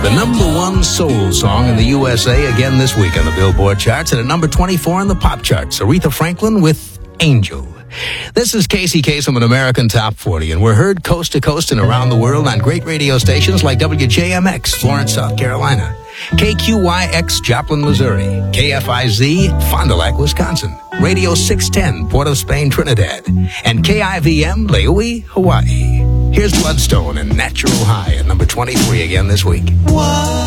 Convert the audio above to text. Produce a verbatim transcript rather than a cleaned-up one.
The number one soul song in the U S A again this week on the Billboard charts, and at number twenty-four on the pop charts. Aretha Franklin with Angel. This is Casey Kasem, an American Top forty, and we're heard coast to coast and around the world on great radio stations like W J M X, Florence, South Carolina, K Q Y X, Joplin, Missouri, K F I Z, Fond du Lac, Wisconsin, Radio six ten, Port of Spain, Trinidad, and K I V M, Laui, Hawaii. Here's Bloodstone and Natural High at number twenty-three again this week. What?